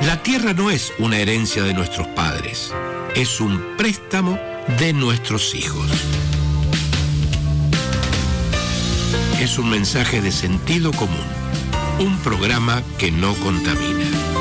La tierra no es una herencia de nuestros padres, es un préstamo de nuestros hijos. Es un mensaje de sentido común, un programa que no contamina.